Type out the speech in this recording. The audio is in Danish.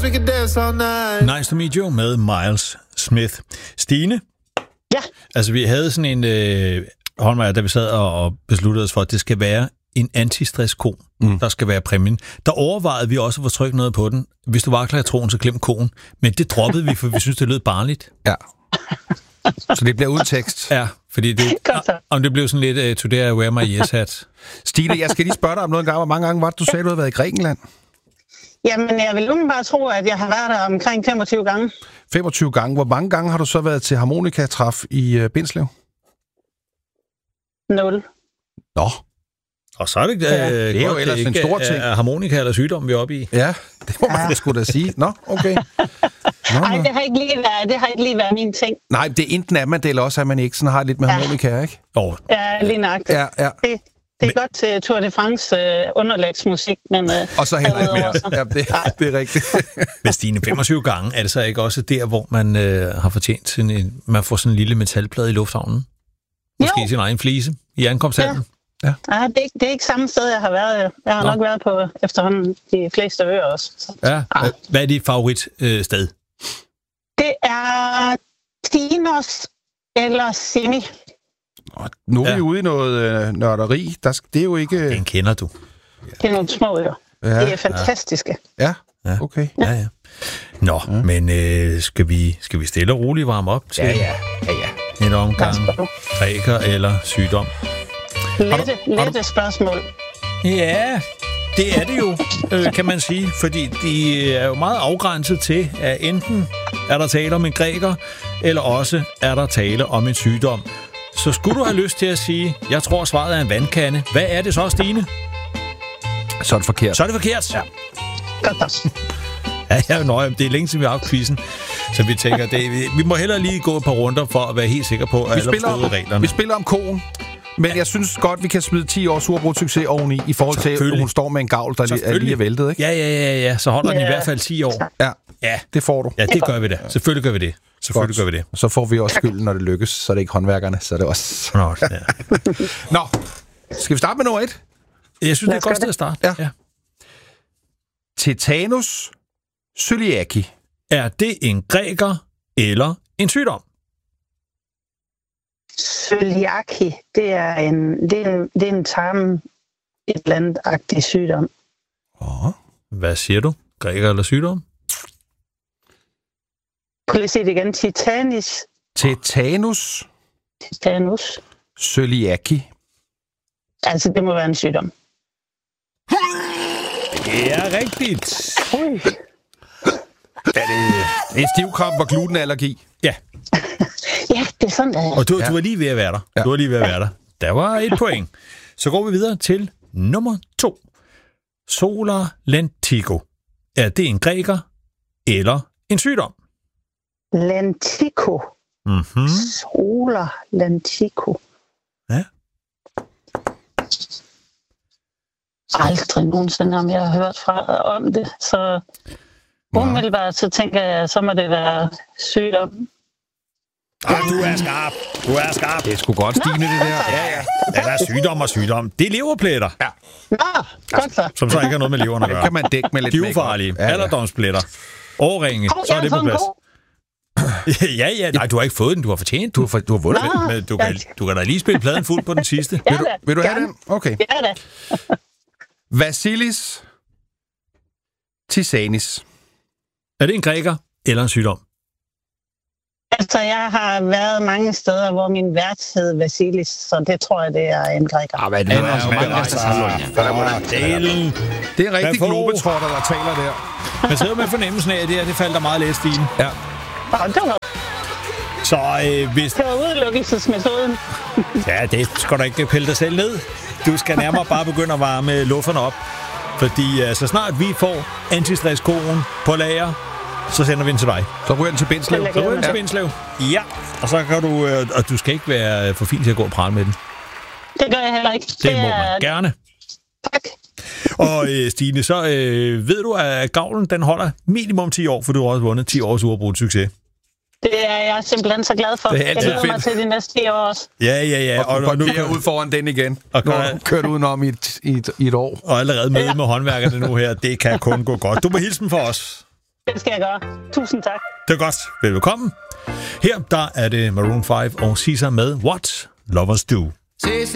we can dance all night. Nice to meet you med Miles Smith. Stine? Ja? Altså, vi havde sådan en håndvejr, da vi sad og besluttede os for, at det skal være en antistress-ko, der skal være præmien. Der overvejede vi også at få trykt noget på den. Hvis du vakler i troen, så glem koen. Men det droppede vi, for vi synes, det lød barnligt. Ja. Så det bliver udtekst. Ja, fordi det, om det blev sådan lidt today I wear my yes hat. Stine, jeg skal lige spørge dig om noget engang. Hvor mange gange var det, du sagde, du havde været i Grækenland? Jamen, jeg vil umiddelbart tro, at jeg har været der omkring 25 gange. 25 gange. Hvor mange gange har du så været til harmonikatræf i Bindslev? 0. Nå. Og så er det, det er jo ellers en stor ting. Harmonika eller sygdom, vi er oppe i. Ja, det må man sgu da sige. Nå, okay. Nej, det har ikke lige været min ting. Nej, det er enten at man, det eller også at man ikke sådan har lidt med harmonika, ikke? Ja, lige nøjagtigt. Ja. Det er godt til Tour de France underlægsmusik, men... og så heller ikke mere. Ja, det er rigtigt. Men Stine, 25 gange, er det så ikke også der, hvor man har fortjent sådan man får sådan en lille metalplade i lufthavnen? Måske sin egen flise i ankomsthallen? Ja. Nej, det er ikke samme sted, jeg har været. Jeg har nok været på efterhånden de fleste øer også. Så. Ja. Hvad er dit favoritsted? Det er Tinos eller Simi. Nu er vi ude i noget nørderi. Det er jo ikke... Den kender du. Det er nogle små øer. Ja. Det er fantastiske. Ja, okay. Ja. Nå, men skal vi stille og roligt varme op til en omgang græker eller sygdom? Lette spørgsmål. Ja, det er det jo, kan man sige, fordi de er jo meget afgrænset til, at enten er der tale om en græker, eller også er der tale om en sygdom. Så skulle du have lyst til at sige, jeg tror svaret er en vandkande, hvad er det så, Stine? Så er det forkert. Så er det forkert? Ja. Godt. Ja, det er længe siden vi har haft quizzen, så vi tænker, vi må hellere lige gå et par runder for at være helt sikre på, at alle forstår reglerne. Vi spiller om koen. Men jeg synes godt, vi kan smide 10 års uafbrudt succes oveni, i forhold til, at hun står med en gavl, der er lige væltet, ikke? Ja. Så holder den i hvert fald 10 år. Ja, det får du. Ja, det gør vi da. Selvfølgelig gør vi det. Så får vi også skylden, når det lykkes, så er det ikke håndværkerne, så er det også... Nå, skal vi starte med nummer 1? Jeg synes, det er et godt sted at starte. Ja. Tetanus cøliaki. Er det en græker eller en sygdom? Cøliaki, det er en tarm, et eller andet-agtig sygdom. Hvad siger du? Græker eller sygdom? Prøv lige at se det igen. Tetanus cøliaki. Altså, det må være en sygdom. Det er rigtigt. Er det en stivkramp og glutenallergi? Ja. Ja, det er sådan, der. Og du var lige ved at være der. Ja. Du var lige ved at være der. Der var 1 point. Så går vi videre til nummer 2. Solar lentigo. Er det en græker eller en sygdom? Lentigo. Mm-hmm. Solar lentigo. Ja. Aldrig nogensinde, om jeg har hørt om det. Så umiddelbart, så tænker jeg, så må det være sygdom. Du er skarp. Det er sgu godt, Stine, det der. Ja. Det er sygdom. Det er leverpletter. Ja. Godt så. Som så ikke har noget med leveren at gøre. Det kan man dække med lidt de er ufarlige. Alderdomspletter. Årringe. Så er det på plads. Ja. Nej, du har ikke fået den. Du har fortjent den. Du har vundet den. Men du kan da lige spille pladen fuld på den sidste. Vil du have den? Okay. Ja, da. Vasilis Tisanis. Er det en græker eller en sygdom? Altså, jeg har været mange steder, hvor min vært hed Vasilis, så det tror jeg, det er en græker. Hvad er det? Det er en rigtig globetrotter, der taler der. Man sidder med fornemmelsen af, at det faldt der meget let, Stine. Ja. Så hvis... Det var udelukkelsesmetoden. Ja, det skal du ikke pille dig selv ned. Du skal nærmere bare begynde at varme lufterne op. Fordi så snart vi får antistress-koen på lager, så sender vi den til dig. Så ryger den til Bindslev. Ja, og så kan du... og du skal ikke være for fin til at gå og prale med den. Det gør jeg heller ikke. Det må man gerne. Tak. Og Stine, så ved du, at gavlen den holder minimum 10 år, for du har også vundet 10 års uafbrudt succes. Det er jeg simpelthen så glad for. Det er jeg glæder mig til de næste 10 år også. Ja. Og nu kører ud foran den igen. Og nu kørt udenom i et år. Og allerede med håndværkerne nu her. Det kan kun gå godt. Du må hilse dem for os. Det skal jeg gøre. Tusind tak. Det er godt. Velkommen. Her der er det Maroon 5 og Caesar med What Lovers Do.